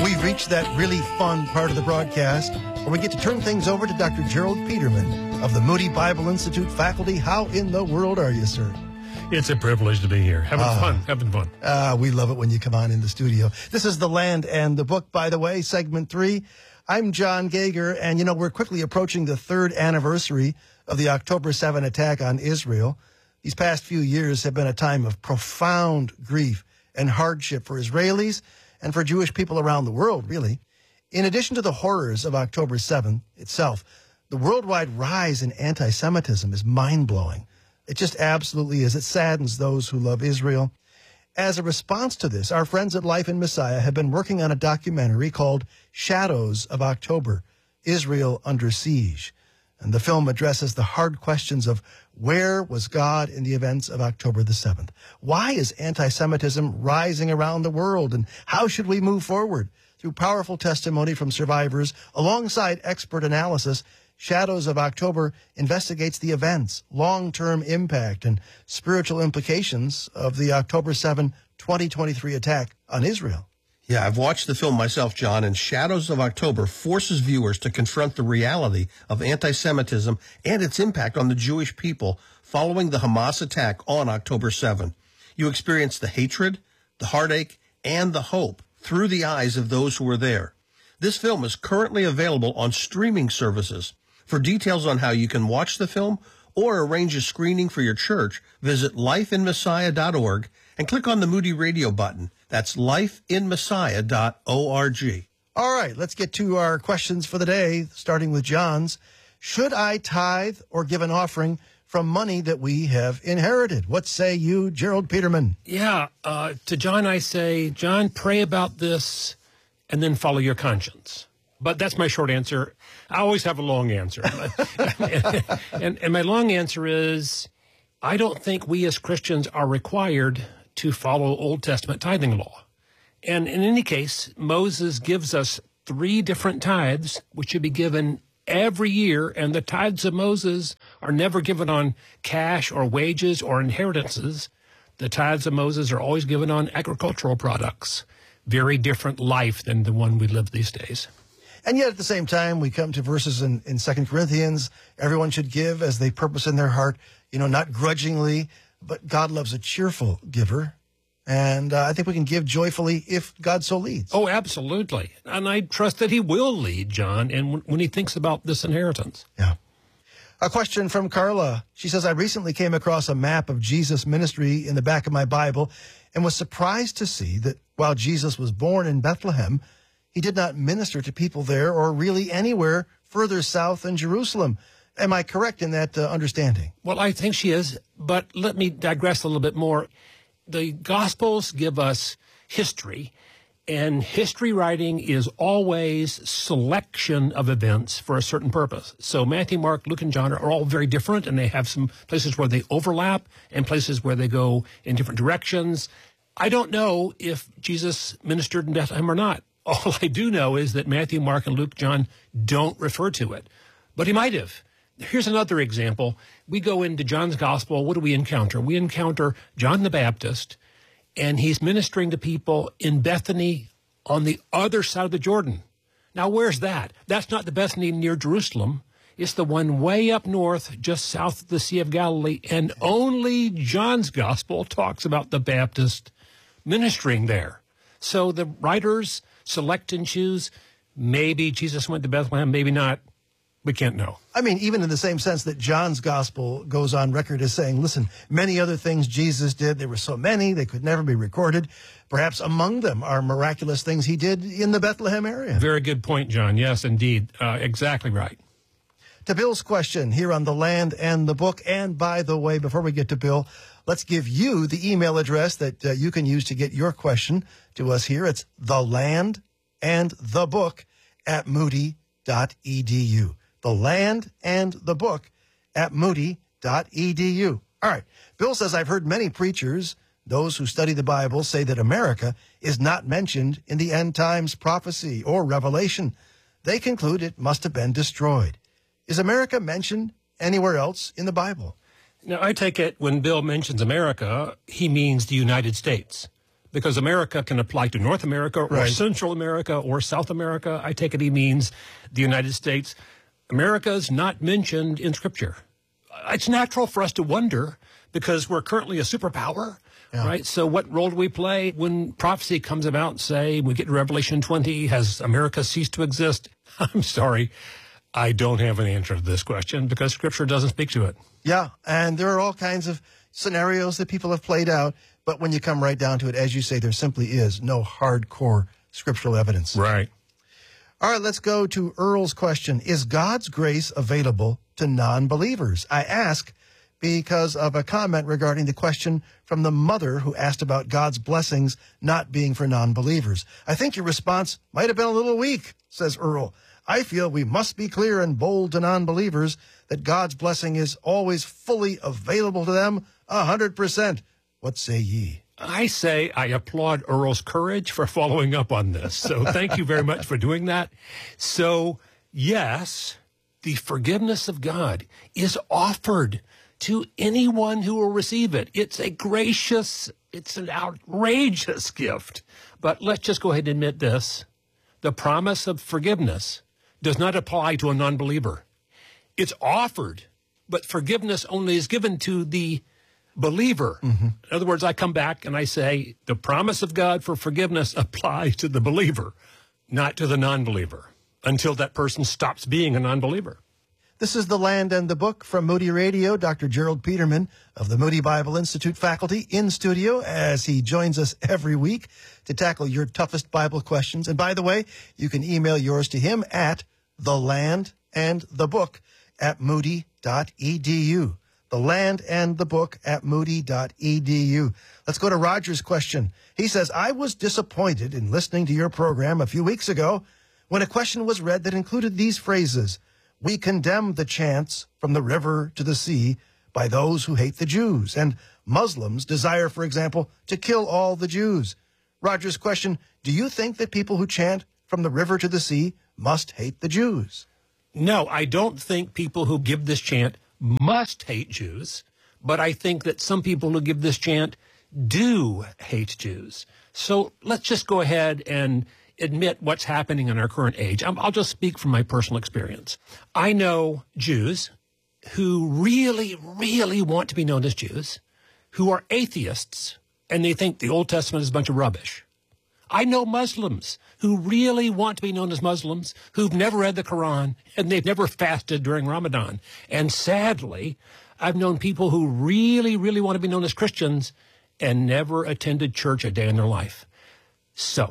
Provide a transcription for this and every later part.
We've reached that really fun part of the broadcast where we get to turn things over to Dr. Gerald Peterman of the Moody Bible Institute faculty. How in the world are you, sir? It's a privilege to be here. Having fun. We love it when you come on in the studio. This is The Land and the Book, by the way, segment 3. I'm John Gager, and, we're quickly approaching the 3rd anniversary of the October 7 attack on Israel. These past few years have been a time of profound grief and hardship for Israelis and for Jewish people around the world, really. In addition to the horrors of October 7 itself, the worldwide rise in anti-Semitism is mind-blowing. It just absolutely is. It saddens those who love Israel. As a response to this, our friends at Life in Messiah have been working on a documentary called Shadows of October, Israel Under Siege. And the film addresses the hard questions of where was God in the events of October the 7th? Why is anti-Semitism rising around the world? And how should we move forward? Through powerful testimony from survivors, alongside expert analysis, Shadows of October investigates the events, long-term impact, and spiritual implications of the October 7, 2023 attack on Israel. Yeah, I've watched the film myself, John, and Shadows of October forces viewers to confront the reality of anti-Semitism and its impact on the Jewish people following the Hamas attack on October 7. You experience the hatred, the heartache, and the hope through the eyes of those who were there. This film is currently available on streaming services. For details on how you can watch the film or arrange a screening for your church, visit lifeinmessiah.org and click on the Moody Radio button. That's lifeinmessiah.org. All right, let's get to our questions for the day, starting with John's. Should I tithe or give an offering from money that we have inherited? What say you, Gerald Peterman? Yeah, to John I say, John, pray about this and then follow your conscience. But that's my short answer. I always have a long answer. and my long answer is, I don't think we as Christians are required to follow Old Testament tithing law. And in any case, Moses gives us 3 different tithes, which should be given every year, and the tithes of Moses are never given on cash or wages or inheritances. The tithes of Moses are always given on agricultural products. Very different life than the one we live these days. And yet at the same time, we come to verses in 2 Corinthians, everyone should give as they purpose in their heart, not grudgingly, but God loves a cheerful giver. And I think we can give joyfully if God so leads. Oh, absolutely. And I trust that he will lead, John, and when he thinks about this inheritance. Yeah. A question from Carla. She says, I recently came across a map of Jesus' ministry in the back of my Bible and was surprised to see that while Jesus was born in Bethlehem, he did not minister to people there or really anywhere further south than Jerusalem. Am I correct in that understanding? Well, I think she is, but let me digress a little bit more. The Gospels give us history, and history writing is always selection of events for a certain purpose. So Matthew, Mark, Luke, and John are all very different, and they have some places where they overlap and places where they go in different directions. I don't know if Jesus ministered in Bethlehem or not. All I do know is that Matthew, Mark, and Luke, John don't refer to it, but he might have. Here's another example. We go into John's Gospel. What do we encounter? We encounter John the Baptist, and he's ministering to people in Bethany on the other side of the Jordan. Now, where's that? That's not the Bethany near Jerusalem. It's the one way up north, just south of the Sea of Galilee, and only John's Gospel talks about the Baptist ministering there. So the writers select and choose. Maybe Jesus went to Bethlehem, maybe not. We can't know. I mean, even in the same sense that John's gospel goes on record as saying, listen, many other things Jesus did, there were so many, they could never be recorded. Perhaps among them are miraculous things he did in the Bethlehem area. Very good point, John. Yes, indeed. Exactly right. To Bill's question here on The Land and the Book. And by the way, before we get to Bill, let's give you the email address that you can use to get your question to us here. It's thelandandthebook@moody.edu. The Land and the Book at moody.edu. All right. Bill says, I've heard many preachers, those who study the Bible, say that America is not mentioned in the end times prophecy or revelation. They conclude it must have been destroyed. Is America mentioned anywhere else in the Bible? Now, I take it when Bill mentions America, he means the United States. because America can apply to North America or Right. Central America or South America. I take it he means the United States. America's not mentioned in Scripture. It's natural for us to wonder because we're currently a superpower, right? So what role do we play when prophecy comes about, say, we get to Revelation 20, has America ceased to exist? I'm sorry, I don't have an answer to this question because Scripture doesn't speak to it. Yeah, and there are all kinds of scenarios that people have played out, but when you come right down to it, as you say, there simply is no hardcore scriptural evidence. Right. All right, let's go to Earl's question. Is God's grace available to non-believers? I ask because of a comment regarding the question from the mother who asked about God's blessings not being for non-believers. I think your response might have been a little weak, says Earl. I feel we must be clear and bold to non-believers that God's blessing is always fully available to them 100%. What say ye? I say I applaud Earl's courage for following up on this. So thank you very much for doing that. So, yes, the forgiveness of God is offered to anyone who will receive it. It's a gracious, it's an outrageous gift. But let's just go ahead and admit this. The promise of forgiveness does not apply to a non-believer. It's offered, but forgiveness only is given to the believer. In other words, I come back and I say, the promise of God for forgiveness applies to the believer, not to the non-believer, until that person stops being a non-believer. This is The Land and the Book from Moody Radio. Dr. Gerald Peterman of the Moody Bible Institute faculty in studio as he joins us every week to tackle your toughest Bible questions. And by the way, you can email yours to him at thelandandthebook@moody.edu. thelandandthebook@moody.edu. Let's go to Roger's question. He says, I was disappointed in listening to your program a few weeks ago when a question was read that included these phrases. We condemn the chants from the river to the sea by those who hate the Jews. And Muslims desire, for example, to kill all the Jews. Roger's question, do you think that people who chant from the river to the sea must hate the Jews? No, I don't think people who give this chant must hate Jews, but I think that some people who give this chant do hate Jews. So let's just go ahead and admit what's happening in our current age. I'll just speak from my personal experience. I know Jews who really, really want to be known as Jews, who are atheists, and they think the Old Testament is a bunch of rubbish. I know Muslims who really want to be known as Muslims, who've never read the Quran, and they've never fasted during Ramadan. And sadly, I've known people who really, really want to be known as Christians and never attended church a day in their life. So,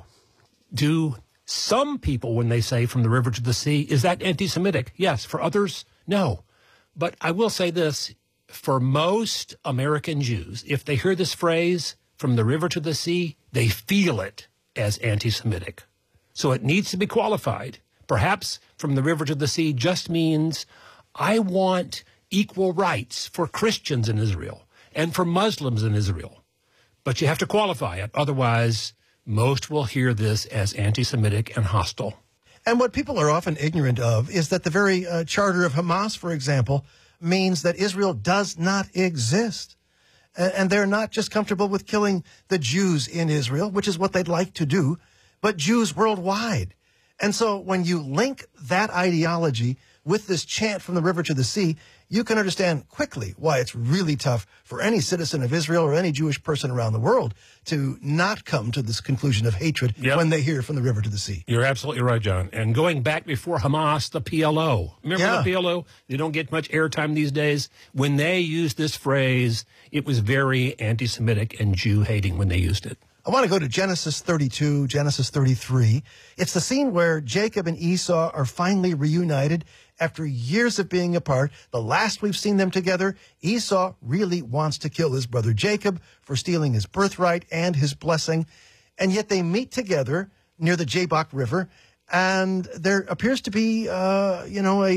do some people, when they say from the river to the sea, is that anti-Semitic? Yes. For others, no. But I will say this, for most American Jews, if they hear this phrase, from the river to the sea, they feel it as anti-Semitic. So it needs to be qualified. Perhaps from the river to the sea just means I want equal rights for Christians in Israel and for Muslims in Israel. But you have to qualify it. Otherwise, most will hear this as anti-Semitic and hostile. And what people are often ignorant of is that the very charter of Hamas, for example, means that Israel does not exist. And they're not just comfortable with killing the Jews in Israel, which is what they'd like to do, but Jews worldwide. And so when you link that ideology with this chant from the river to the sea, you can understand quickly why it's really tough for any citizen of Israel or any Jewish person around the world to not come to this conclusion of hatred when they hear from the river to the sea. You're absolutely right, John. And going back before Hamas, the PLO. Remember the PLO? They don't get much airtime these days. When they used this phrase, it was very anti-Semitic and Jew-hating when they used it. I want to go to Genesis 32, Genesis 33. It's the scene where Jacob and Esau are finally reunited after years of being apart. The last we've seen them together, Esau really wants to kill his brother Jacob for stealing his birthright and his blessing. And yet they meet together near the Jabbok River, and there appears to be, a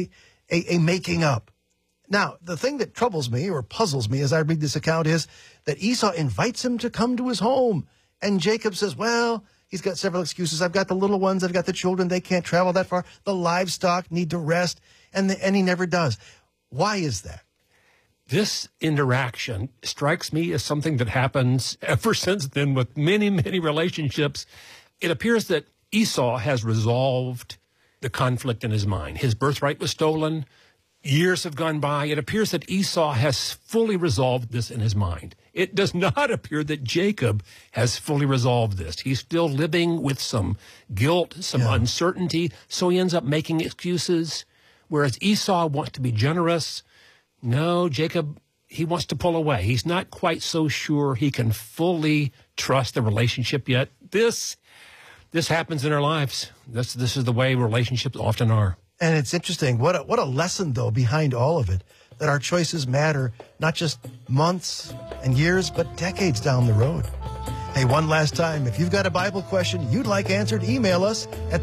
making up. Now, the thing that troubles me or puzzles me as I read this account is that Esau invites him to come to his home. And Jacob says, well, he's got several excuses. I've got the little ones. I've got the children. They can't travel that far. The livestock need to rest. And he never does. Why is that? This interaction strikes me as something that happens ever since then with many, many relationships. It appears that Esau has resolved the conflict in his mind. His birthright was stolen. Years have gone by. It appears that Esau has fully resolved this in his mind. It does not appear that Jacob has fully resolved this. He's still living with some guilt, some uncertainty, so he ends up making excuses. Whereas Esau wants to be generous. No, Jacob, he wants to pull away. He's not quite so sure he can fully trust the relationship yet. This happens in our lives. This is the way relationships often are. And it's interesting. What a lesson, though, behind all of it, that our choices matter not just months and years, but decades down the road. Hey, one last time, if you've got a Bible question you'd like answered, email us at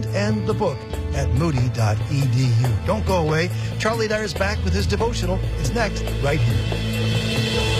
thelandandthebook@moody.edu. Don't go away. Charlie Dyer's back with his devotional. It's next, right here.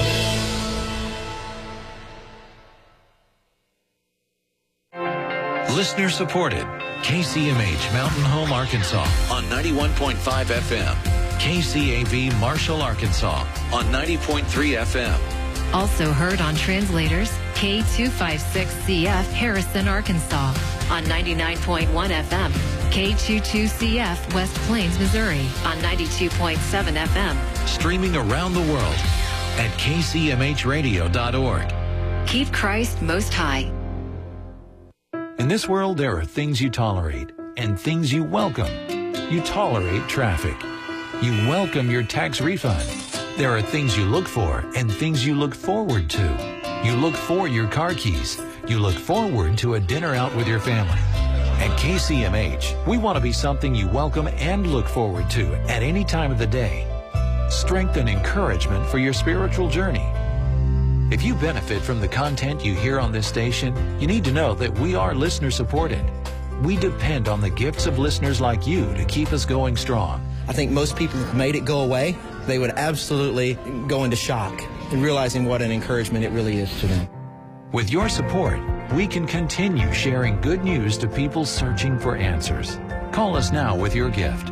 Listener supported. KCMH Mountain Home, Arkansas on 91.5 FM. KCAV Marshall, Arkansas on 90.3 FM. Also heard on translators, K256CF Harrison, Arkansas on 99.1 FM. K22CF West Plains, Missouri on 92.7 FM. Streaming around the world at kcmhradio.org. Keep Christ most high. In this world, there are things you tolerate and things you welcome. You tolerate traffic. You welcome your tax refund. There are things you look for and things you look forward to. You look for your car keys. You look forward to a dinner out with your family. At KCMH, we want to be something you welcome and look forward to at any time of the day. Strength and encouragement for your spiritual journey. If you benefit from the content you hear on this station, you need to know that we are listener supported. We depend on the gifts of listeners like you to keep us going strong. I think most people made it go away. They would absolutely go into shock in realizing what an encouragement it really is to them. With your support, we can continue sharing good news to people searching for answers. Call us now with your gift.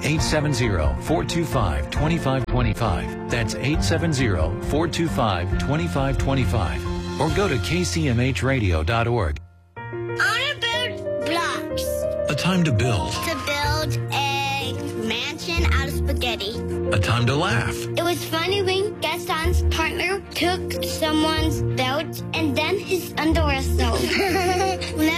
870-425-2525. That's 870-425-2525. Or go to kcmhradio.org. I want to build blocks. A time to build. To build a mansion out of spaghetti. A time to laugh. It was funny when Gaston's partner took someone's belt and then his underwear sewed.